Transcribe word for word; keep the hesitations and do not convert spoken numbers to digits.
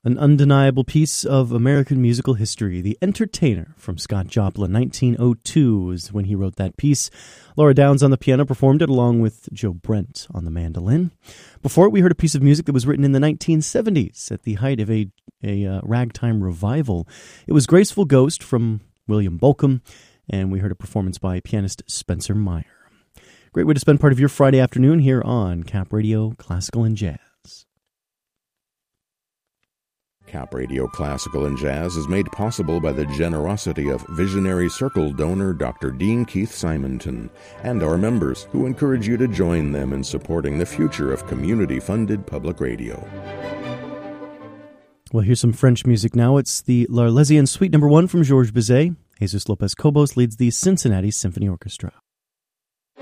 An undeniable piece of American musical history, The Entertainer from Scott Joplin. nineteen oh two is when he wrote that piece. Laura Downs on the piano performed it along with Joe Brent on the mandolin. Before it, we heard a piece of music that was written in the nineteen seventies at the height of a, a uh, ragtime revival. It was Graceful Ghost from William Bolcom, and we heard a performance by pianist Spencer Meyer. Great way to spend part of your Friday afternoon here on Cap Radio Classical and Jazz. Cap Radio Classical and Jazz is made possible by the generosity of visionary Circle donor Doctor Dean Keith Simonton and our members, who encourage you to join them in supporting the future of community-funded public radio. Well, here's some French music now. It's the L'Arlésienne Suite Number One from Georges Bizet. Jesus Lopez Cobos leads the Cincinnati Symphony Orchestra.